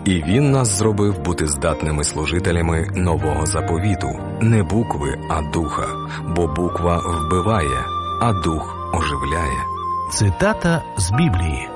І Він нас зробив бути здатними служителями нового заповіту, не букви, а духа, бо буква вбиває, а дух оживляє. Цитата з Біблії.